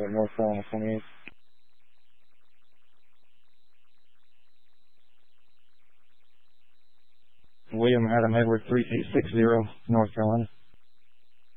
North Carolina 28. William Adam Edward 3860, North Carolina.